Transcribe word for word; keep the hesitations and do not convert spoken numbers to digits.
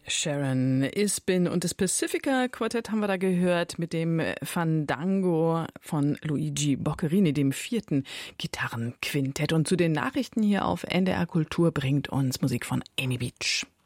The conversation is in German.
Sharon Isbin und das Pacifica Quartett haben wir da gehört mit dem Fandango von Luigi Boccherini, dem vierten Gitarrenquintett. Und zu den Nachrichten hier auf N D R Kultur bringt uns Musik von Amy Beach.